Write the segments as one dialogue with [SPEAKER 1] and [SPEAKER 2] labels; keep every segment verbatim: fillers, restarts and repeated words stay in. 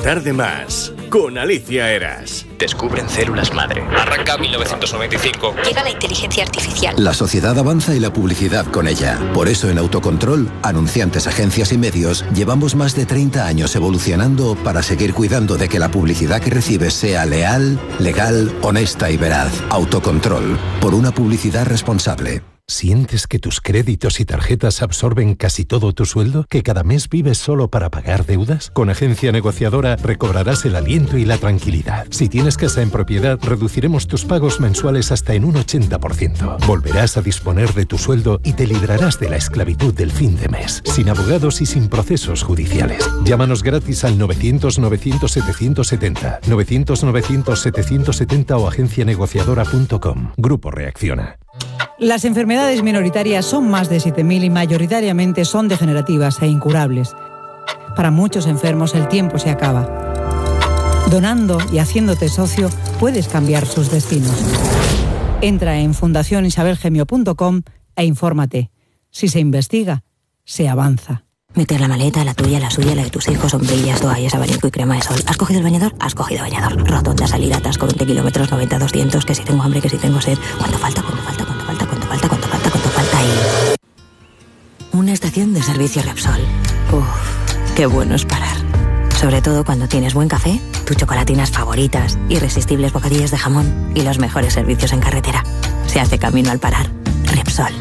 [SPEAKER 1] tarde más, con Alicia Eras.
[SPEAKER 2] Descubren células madre. Arranca mil novecientos noventa y cinco.
[SPEAKER 3] Llega la inteligencia artificial.
[SPEAKER 4] La sociedad avanza y la publicidad con ella. Por eso en Autocontrol, anunciantes, agencias y medios, llevamos más de treinta años evolucionando para seguir cuidando de que la publicidad que recibes sea leal, legal, honesta y veraz. Autocontrol, por una publicidad responsable.
[SPEAKER 5] ¿Sientes que tus créditos y tarjetas absorben casi todo tu sueldo? ¿Que cada mes vives solo para pagar deudas? Con Agencia Negociadora recobrarás el aliento y la tranquilidad. Si tienes casa en propiedad, reduciremos tus pagos mensuales hasta en un ochenta por ciento. Volverás a disponer de tu sueldo y te librarás de la esclavitud del fin de mes, sin abogados y sin procesos judiciales. Llámanos gratis al novecientos novecientos setecientos setenta, novecientos novecientos setecientos setenta o agencia negociadora punto com. Grupo Reacciona.
[SPEAKER 6] Las enfermedades minoritarias son más de siete mil y mayoritariamente son degenerativas e incurables. Para muchos enfermos el tiempo se acaba. Donando y haciéndote socio puedes cambiar sus destinos. Entra en fundación isabel gemio punto com e infórmate. Si se investiga, se avanza.
[SPEAKER 3] Meter la maleta, la tuya, la suya, la de tus hijos, sombrillas, toallas, abanico y crema de sol. ¿Has cogido el bañador? Has cogido bañador. Rotonda, salida, atasco, veinte kilómetros, noventa, doscientos, que si tengo hambre, que si tengo sed. ¿Cuánto falta? ¿Cuánto falta? ¿Cuánto falta? ¿Cuánto falta? ¿Cuánto falta? ¿Cuánto falta? Y... una estación de servicio Repsol. Uff, qué bueno es parar. Sobre todo cuando tienes buen café, tus chocolatinas favoritas, irresistibles bocadillos de jamón y los mejores servicios en carretera. Se hace camino al parar. Repsol.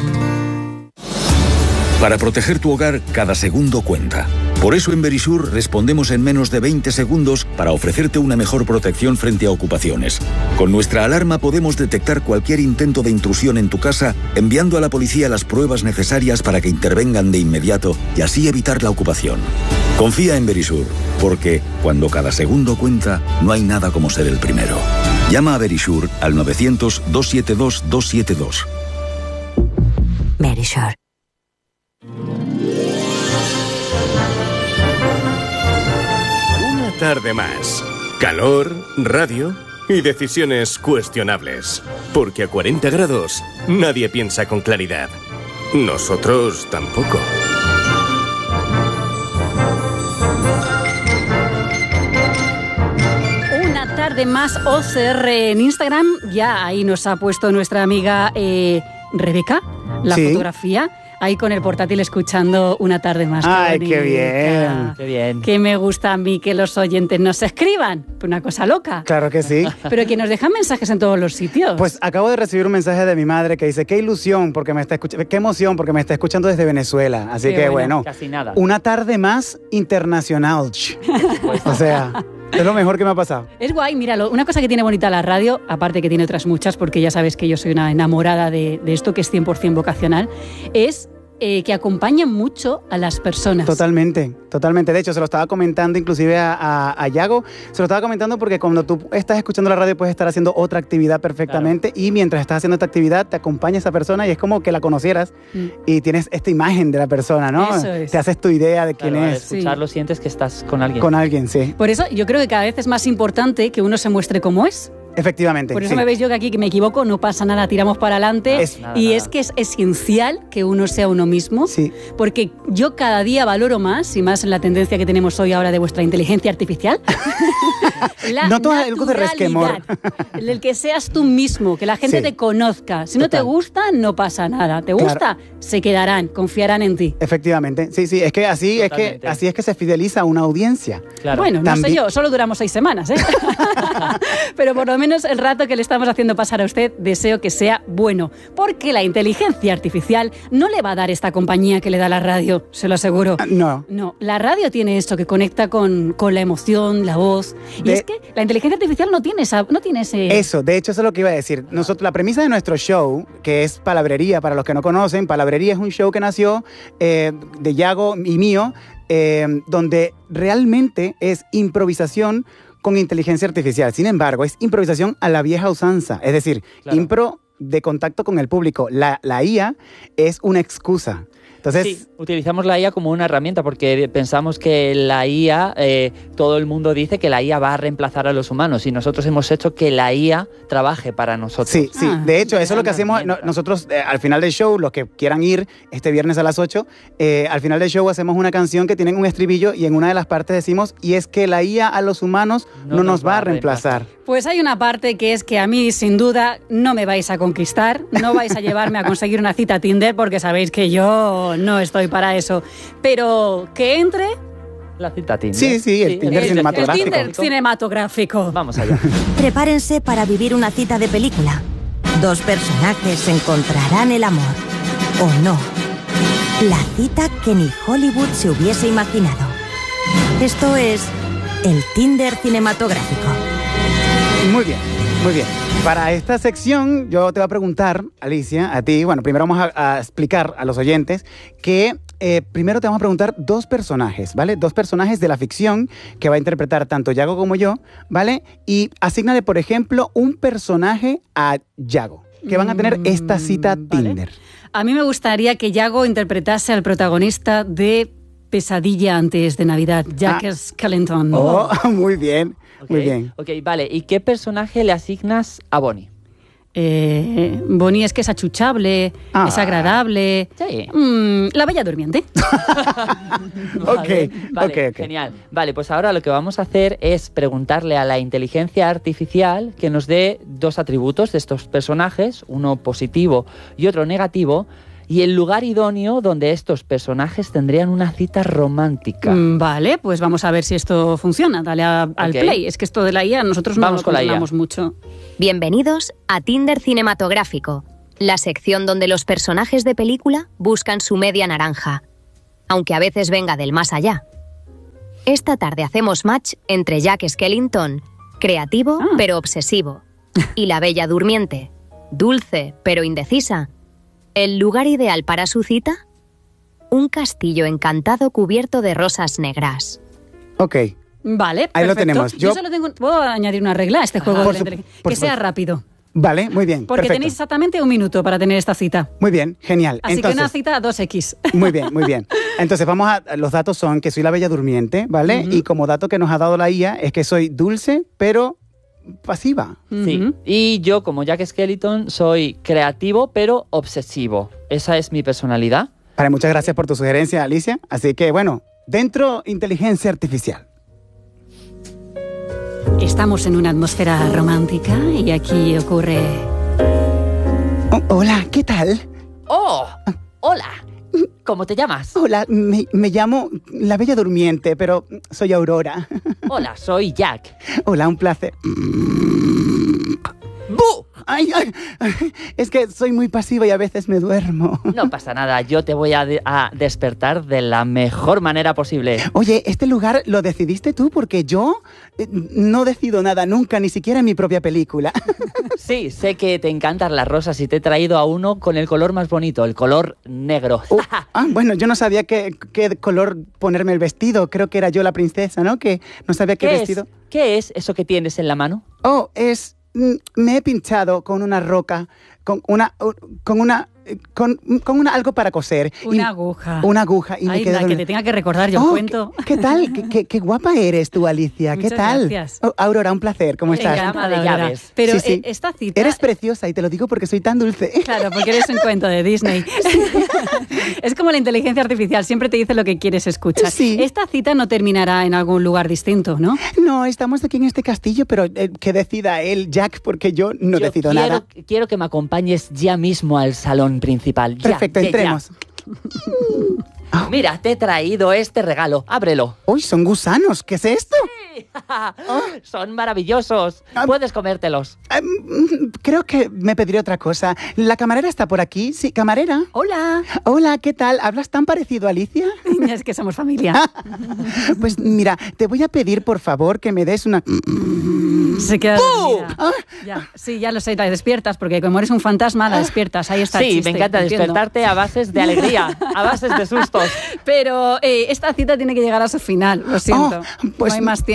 [SPEAKER 7] Para proteger tu hogar, cada segundo cuenta. Por eso en Verisur respondemos en menos de veinte segundos para ofrecerte una mejor protección frente a ocupaciones. Con nuestra alarma podemos detectar cualquier intento de intrusión en tu casa, enviando a la policía las pruebas necesarias para que intervengan de inmediato y así evitar la ocupación. Confía en Verisur, porque cuando cada segundo cuenta, no hay nada como ser el primero. Llama a Verisur al novecientos, doscientos setenta y dos, doscientos setenta y dos.
[SPEAKER 3] Verisur.
[SPEAKER 1] Una tarde más. Calor, radio y decisiones cuestionables. Porque a cuarenta grados nadie piensa con claridad. Nosotros tampoco.
[SPEAKER 8] Una tarde más O C R en Instagram. Ya ahí nos ha puesto nuestra amiga eh, Rebeca la sí. fotografía. Ahí con el portátil escuchando Una tarde más.
[SPEAKER 9] Ay, qué, qué bien, qué bien.
[SPEAKER 8] Que me gusta a mí que los oyentes nos escriban. Una cosa loca.
[SPEAKER 9] Claro que sí.
[SPEAKER 8] Pero que nos dejan mensajes en todos los sitios.
[SPEAKER 9] Pues acabo de recibir un mensaje de mi madre que dice, qué ilusión, porque me está escuchando, qué emoción, porque me está escuchando desde Venezuela. Así qué que bueno, bueno,
[SPEAKER 10] casi nada.
[SPEAKER 9] Una tarde más internacional. O sea... es lo mejor que me ha pasado.
[SPEAKER 8] Es guay, míralo. Una cosa que tiene bonita la radio, aparte que tiene otras muchas, porque ya sabes que yo soy una enamorada de, de esto que es cien por ciento vocacional, es eh, que acompaña mucho a las personas.
[SPEAKER 9] Totalmente, totalmente. De hecho, se lo estaba comentando inclusive a, a, a Yago, se lo estaba comentando porque cuando tú estás escuchando la radio puedes estar haciendo otra actividad perfectamente, claro. Y mientras estás haciendo esta actividad te acompaña esa persona y es como que la conocieras mm. y tienes esta imagen de la persona, ¿no?
[SPEAKER 8] Eso es.
[SPEAKER 9] Te haces tu idea de quién
[SPEAKER 10] claro,
[SPEAKER 9] es.
[SPEAKER 10] Al escucharlo sí. sientes que estás con alguien.
[SPEAKER 9] Con alguien, sí.
[SPEAKER 8] Por eso yo creo que cada vez es más importante que uno se muestre como es.
[SPEAKER 9] Efectivamente.
[SPEAKER 8] Por eso
[SPEAKER 9] sí.
[SPEAKER 8] me veis yo que aquí que me equivoco, no pasa nada, tiramos para adelante.
[SPEAKER 9] Es,
[SPEAKER 8] nada, y nada. Es que es esencial que uno sea uno mismo.
[SPEAKER 9] Sí.
[SPEAKER 8] Porque yo cada día valoro más, y más en la tendencia que tenemos hoy ahora de vuestra inteligencia artificial, la
[SPEAKER 9] no todo algo de resquemor.
[SPEAKER 8] El que seas tú mismo, que la gente sí. te conozca. Si Total. No te gusta, no pasa nada. ¿Te gusta? Claro. Se quedarán, confiarán en ti.
[SPEAKER 9] Efectivamente. Sí, sí. Es que así, es que así es que se fideliza a una audiencia.
[SPEAKER 8] Claro. Bueno, no También... sé yo, solo duramos seis semanas, ¿eh? Pero por lo menos el rato que le estamos haciendo pasar a usted, deseo que sea bueno. Porque la inteligencia artificial no le va a dar esta compañía que le da la radio, se lo aseguro.
[SPEAKER 9] No.
[SPEAKER 8] No, la radio tiene esto que conecta con, con la emoción, la voz. Y
[SPEAKER 9] de...
[SPEAKER 8] es que la inteligencia artificial no tiene, esa, no tiene ese...
[SPEAKER 9] Eso, de hecho, eso es lo que iba a decir. Nosotros, la premisa de nuestro show, que es Palabrería, para los que no conocen, Palabrería es un show que nació eh, de Yago y mío, eh, donde realmente es improvisación con inteligencia artificial. Sin embargo, es improvisación a la vieja usanza. Es decir, claro. impro de contacto con el público. La, la I A es una excusa. Entonces,
[SPEAKER 10] sí, utilizamos la I A como una herramienta porque pensamos que la I A, eh, todo el mundo dice que la I A va a reemplazar a los humanos y nosotros hemos hecho que la I A trabaje para nosotros.
[SPEAKER 9] Sí, sí. Ah, de hecho, eso es lo que hacemos no, nosotros eh, al final del show, los que quieran ir este viernes a las ocho, eh, al final del show hacemos una canción que tiene un estribillo y en una de las partes decimos, y es que la I A a los humanos no, no nos va a reemplazar.
[SPEAKER 8] Pues hay una parte que es que a mí, sin duda, no me vais a conquistar, no vais a llevarme a conseguir una cita a Tinder porque sabéis que yo no estoy para eso. Pero que entre...
[SPEAKER 10] La cita Tinder.
[SPEAKER 9] Sí, sí, el sí, Tinder el, cinematográfico.
[SPEAKER 8] El Tinder cinematográfico.
[SPEAKER 10] Vamos allá.
[SPEAKER 3] Prepárense para vivir una cita de película. Dos personajes encontrarán el amor. ¿O no? La cita que ni Hollywood se hubiese imaginado. Esto es el Tinder cinematográfico.
[SPEAKER 9] Muy bien, muy bien. Para esta sección yo te voy a preguntar, Alicia, a ti, bueno, primero vamos a, a explicar a los oyentes que eh, primero te vamos a preguntar dos personajes, ¿vale? Dos personajes de la ficción que va a interpretar tanto Yago como yo, ¿vale? Y asígnale, por ejemplo, un personaje a Yago, que van a tener esta cita mm, Tinder.
[SPEAKER 8] Vale. A mí me gustaría que Yago interpretase al protagonista de Pesadilla antes de Navidad, Jack ah. Skellington.
[SPEAKER 9] Oh, muy bien.
[SPEAKER 10] Okay.
[SPEAKER 9] Muy bien.
[SPEAKER 10] Ok, vale. ¿Y qué personaje le asignas a Bonnie?
[SPEAKER 8] Eh, Bonnie es que es achuchable, ah. es agradable.
[SPEAKER 10] Sí.
[SPEAKER 8] Mm, la Bella Durmiente.
[SPEAKER 10] vale,
[SPEAKER 9] okay,
[SPEAKER 10] vale,
[SPEAKER 9] okay, okay.
[SPEAKER 10] Genial. Vale, pues ahora lo que vamos a hacer es preguntarle a la inteligencia artificial que nos dé dos atributos de estos personajes, uno positivo y otro negativo, y el lugar idóneo donde estos personajes tendrían una cita romántica.
[SPEAKER 8] Vale, pues vamos a ver si esto funciona. Dale a, al okay. play. Es que esto de la I A nosotros no
[SPEAKER 10] vamos
[SPEAKER 8] lo controlamos mucho.
[SPEAKER 11] Bienvenidos a Tinder cinematográfico, la sección donde los personajes de película buscan su media naranja, aunque a veces venga del más allá. Esta tarde hacemos match entre Jack Skellington, creativo ah. pero obsesivo, y la Bella Durmiente, dulce pero indecisa. ¿El lugar ideal para su cita? Un castillo encantado cubierto de rosas negras.
[SPEAKER 9] Ok.
[SPEAKER 8] Vale, perfecto.
[SPEAKER 9] Ahí lo tenemos.
[SPEAKER 8] Yo, Yo solo tengo, puedo añadir una regla a este juego de la inteligencia. Que sea rápido.
[SPEAKER 9] Vale, muy bien.
[SPEAKER 8] Porque
[SPEAKER 9] perfecto.
[SPEAKER 8] tenéis exactamente un minuto para tener esta cita.
[SPEAKER 9] Muy bien, genial.
[SPEAKER 8] Así
[SPEAKER 9] Entonces,
[SPEAKER 8] que una cita dos equis.
[SPEAKER 9] Muy bien, muy bien. Entonces vamos a... Los datos son que soy la Bella Durmiente, ¿vale? Uh-huh. Y como dato que nos ha dado la I A es que soy dulce, pero... pasiva.
[SPEAKER 10] Sí. Uh-huh. Y yo, como Jack Skellington, soy creativo pero obsesivo. Esa es mi personalidad.
[SPEAKER 9] Vale, muchas gracias por tu sugerencia, Alicia. Así que, bueno, dentro inteligencia artificial.
[SPEAKER 8] Estamos en una atmósfera romántica y aquí ocurre...
[SPEAKER 9] Oh, hola, ¿qué tal?
[SPEAKER 10] ¡Oh! ¡Hola! ¿Cómo te llamas?
[SPEAKER 9] Hola, me, me llamo la Bella Durmiente, pero soy Aurora.
[SPEAKER 10] Hola, soy Jack.
[SPEAKER 9] Hola, un placer.
[SPEAKER 10] ¡Bu!
[SPEAKER 9] Ay, ay, ay, es que soy muy pasiva y a veces me duermo.
[SPEAKER 10] No pasa nada, yo te voy a, de- a despertar de la mejor manera posible.
[SPEAKER 9] Oye, ¿este lugar lo decidiste tú? Porque yo eh, no decido nada nunca, ni siquiera en mi propia película.
[SPEAKER 10] Sí, sé que te encantan las rosas y te he traído a uno con el color más bonito, el color negro.
[SPEAKER 9] Uh, ah, bueno, yo no sabía qué, qué color ponerme el vestido. Creo que era yo la princesa, ¿no? Que no sabía qué,
[SPEAKER 10] ¿Qué
[SPEAKER 9] vestido.
[SPEAKER 10] Es? ¿Qué es eso que tienes en la mano?
[SPEAKER 9] Oh, es... Me he pinchado con una roca, con una, con una, con, con una algo para coser.
[SPEAKER 8] Una
[SPEAKER 9] y,
[SPEAKER 8] aguja.
[SPEAKER 9] Una aguja. Y
[SPEAKER 8] Ay,
[SPEAKER 9] me quedé
[SPEAKER 8] la que te tenga que recordar yo
[SPEAKER 9] oh,
[SPEAKER 8] cuento.
[SPEAKER 9] ¿qué, ¿Qué tal? ¿Qué, qué, qué guapa eres tú, Alicia? ¿Qué
[SPEAKER 8] Muchas
[SPEAKER 9] tal?
[SPEAKER 8] Gracias.
[SPEAKER 9] Oh, Aurora, un placer. ¿Cómo estás?
[SPEAKER 10] Encantada de llaves.
[SPEAKER 8] Pero
[SPEAKER 9] sí, sí.
[SPEAKER 8] esta cita...
[SPEAKER 9] Eres preciosa y te lo digo porque soy tan dulce.
[SPEAKER 8] Claro, porque eres un cuento de Disney. Es como la inteligencia artificial, siempre te dice lo que quieres escuchar.
[SPEAKER 9] Sí.
[SPEAKER 8] Esta cita no terminará en algún lugar distinto, ¿no?
[SPEAKER 9] No, estamos aquí en este castillo, pero eh, que decida él, Jack, porque yo no
[SPEAKER 10] yo
[SPEAKER 9] decido
[SPEAKER 10] quiero,
[SPEAKER 9] nada.
[SPEAKER 10] Quiero que me acompañes ya mismo al salón principal. Ya,
[SPEAKER 9] Perfecto,
[SPEAKER 10] ya,
[SPEAKER 9] entremos.
[SPEAKER 10] Ya. Mira, te he traído este regalo. Ábrelo.
[SPEAKER 9] ¡Uy, son gusanos! ¿Qué es esto?
[SPEAKER 10] Sí. Son maravillosos.
[SPEAKER 9] Ah.
[SPEAKER 10] Puedes comértelos.
[SPEAKER 9] Um, creo que me pediré otra cosa. ¿La camarera está por aquí? Sí, camarera.
[SPEAKER 8] Hola.
[SPEAKER 9] Hola, ¿qué tal? ¿Hablas tan parecido a Alicia?
[SPEAKER 8] Es que somos familia.
[SPEAKER 9] Pues mira, te voy a pedir, por favor, que me des una...
[SPEAKER 8] Se queda dormida.
[SPEAKER 9] Ah.
[SPEAKER 8] Ya, sí, ya lo sé, la despiertas, porque como eres un fantasma, la despiertas. Ahí está el
[SPEAKER 10] Sí,
[SPEAKER 8] chiste,
[SPEAKER 10] me encanta
[SPEAKER 8] entiendo.
[SPEAKER 10] despertarte a bases de alegría, a bases de sustos.
[SPEAKER 8] Pero eh, esta cita tiene que llegar a su final, lo siento.
[SPEAKER 9] Oh, pues
[SPEAKER 8] no hay más tiempo para vuestra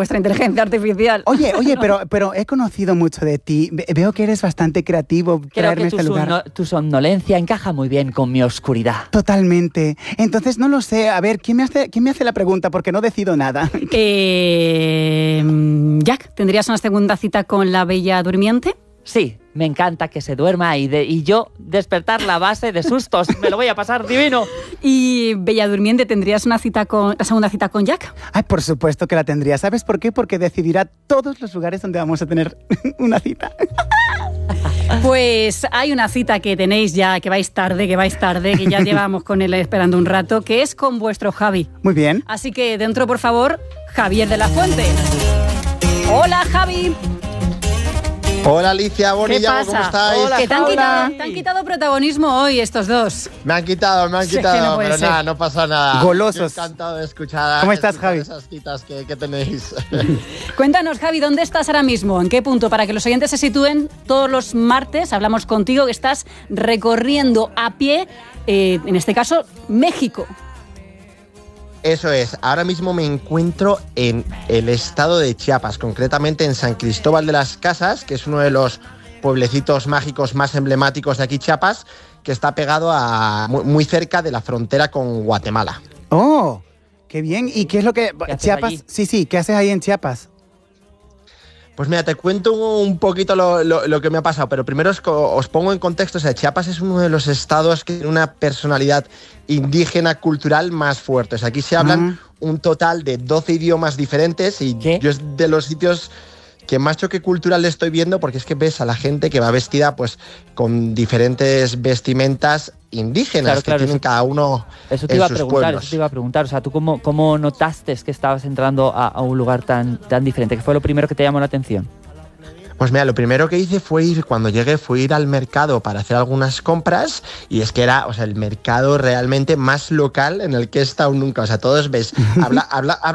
[SPEAKER 8] vuestra inteligencia artificial.
[SPEAKER 9] Oye, oye, pero, pero he conocido mucho de ti. Ve- Veo que eres bastante creativo.
[SPEAKER 10] Creo
[SPEAKER 9] traerme
[SPEAKER 10] que
[SPEAKER 9] a
[SPEAKER 10] tu,
[SPEAKER 9] este lugar.
[SPEAKER 10] somno- tu somnolencia encaja muy bien con mi oscuridad.
[SPEAKER 9] Totalmente. Entonces, no lo sé. A ver, ¿quién me hace, quién me hace la pregunta? Porque no decido nada.
[SPEAKER 8] Eh, Jack, ¿tendrías una segunda cita con la Bella Durmiente?
[SPEAKER 10] Sí, me encanta que se duerma y, de, y yo despertar la base de sustos. Me lo voy a pasar divino.
[SPEAKER 8] Y Bella Durmiente, ¿tendrías una cita con la segunda cita con Jack?
[SPEAKER 9] Ay, por supuesto que la tendría. ¿Sabes por qué? Porque decidirá todos los lugares donde vamos a tener una cita.
[SPEAKER 8] Pues hay una cita que tenéis ya, que vais tarde, que vais tarde, que ya llevamos con él esperando un rato, que es con vuestro Javi.
[SPEAKER 9] Muy bien.
[SPEAKER 8] Así que dentro, por favor, Javier de la Fuente. Hola, Javi.
[SPEAKER 12] Hola Alicia,
[SPEAKER 8] ¿Qué
[SPEAKER 12] Bonilla,
[SPEAKER 8] pasa?
[SPEAKER 12] ¿cómo estáis?
[SPEAKER 8] Hola, que te han, quitado, te han quitado protagonismo hoy estos dos.
[SPEAKER 12] Me han quitado, me han
[SPEAKER 8] Sí, es que
[SPEAKER 12] quitado,
[SPEAKER 8] no puede
[SPEAKER 12] pero
[SPEAKER 8] ser.
[SPEAKER 12] nada, no pasa nada.
[SPEAKER 9] Golosos.
[SPEAKER 12] Estoy encantado de escuchar.
[SPEAKER 9] ¿Cómo estás,
[SPEAKER 12] escuchar
[SPEAKER 9] Javi?
[SPEAKER 12] Esas citas que, que tenéis.
[SPEAKER 8] Cuéntanos, Javi, ¿dónde estás ahora mismo? ¿En qué punto? Para que los oyentes se sitúen, todos los martes hablamos contigo que estás recorriendo a pie, eh, en este caso, México.
[SPEAKER 12] Eso es, ahora mismo me encuentro en el estado de Chiapas, concretamente en San Cristóbal de las Casas, que es uno de los pueblecitos mágicos más emblemáticos de aquí Chiapas, que está pegado a muy, muy cerca de la frontera con Guatemala.
[SPEAKER 9] Oh, qué bien. ¿Y qué es lo que...
[SPEAKER 10] ¿Qué haces
[SPEAKER 9] Chiapas?
[SPEAKER 10] allí?
[SPEAKER 9] Sí, sí, ¿qué haces ahí en Chiapas?
[SPEAKER 12] Pues mira, te cuento un poquito lo, lo- lo que me ha pasado, pero primero os, co- os pongo en contexto. O sea, Chiapas es uno de los estados que tiene una personalidad indígena cultural más fuerte. O sea, aquí se hablan un total de doce idiomas diferentes y
[SPEAKER 10] ¿Qué?
[SPEAKER 12] yo es de los sitios que más choque cultural le estoy viendo, porque es que ves a la gente que va vestida pues con diferentes vestimentas indígenas
[SPEAKER 10] Claro,
[SPEAKER 12] que
[SPEAKER 10] claro,
[SPEAKER 12] tienen
[SPEAKER 10] eso-
[SPEAKER 12] cada uno
[SPEAKER 10] Eso te
[SPEAKER 12] en
[SPEAKER 10] iba a
[SPEAKER 12] sus
[SPEAKER 10] preguntar,
[SPEAKER 12] pueblos.
[SPEAKER 10] eso te iba a preguntar. O sea, ¿tú cómo, cómo notaste que estabas entrando a, a un lugar tan, tan diferente? ¿Qué fue lo primero que te llamó la atención?
[SPEAKER 12] Pues mira, lo primero que hice fue ir, cuando llegué, fue ir al mercado para hacer algunas compras, y es que era, o sea, el mercado realmente más local en el que he estado nunca. O sea, todos ves, habla, habla,